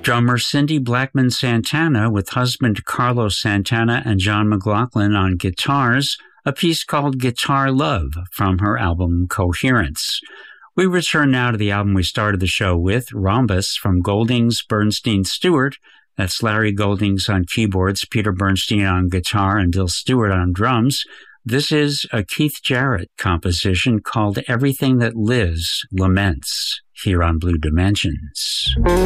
Drummer Cindy Blackman Santana with husband Carlos Santana and John McLaughlin on guitars, a piece called Guitar Love from her album Coherence. We return now to the album we started the show with, Rhombus from Goldings, Bernstein, Stewart. That's Larry Goldings on keyboards, Peter Bernstein on guitar, and Dill Stewart on drums. This is a Keith Jarrett composition called Everything That Lives Laments, here on Blue Dimensions.